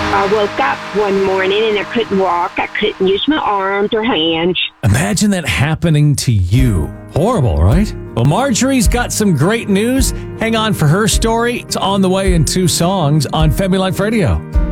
I woke up one morning and I couldn't walk. I couldn't use my arms or hands. Imagine that happening to you. Horrible, right? Well, Marjorie's got some great news. Hang on for her story. It's on the way in 2 songs on Family Life Radio.